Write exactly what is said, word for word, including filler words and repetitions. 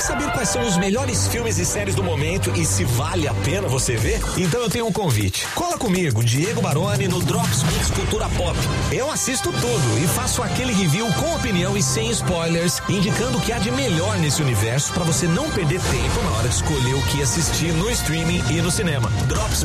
saber quais são os melhores filmes e séries do momento e se vale a pena você ver? Então eu tenho um convite. Cola comigo, Diego Baroni, no Drops Mix Cultura Pop. Eu assisto tudo e faço aquele review com opinião e sem spoilers, indicando o que há de melhor nesse universo para você não perder tempo na hora de escolher o que assistir no streaming e no cinema. Drops